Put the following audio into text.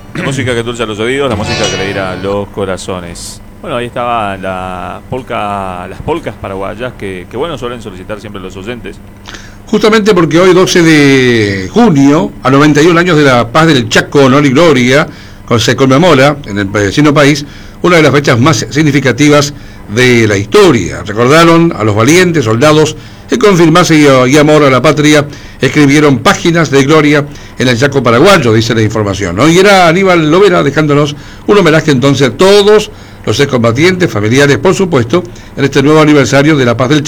La música que endulza los oídos, la música que alegra los corazones. Bueno, ahí estaba las polcas paraguayas que bueno, suelen solicitar siempre los oyentes. Justamente porque hoy, 12 de junio, a 91 años de la paz del Chaco, honor y gloria, se conmemora en el vecino país una de las fechas más significativas de la historia. Recordaron a los valientes soldados que con firmeza y amor a la patria escribieron páginas de gloria en el Chaco paraguayo, dice la información, ¿no? Y era Aníbal Lovera dejándonos un homenaje entonces a todos los excombatientes, familiares, por supuesto, en este nuevo aniversario de la paz del Chaco.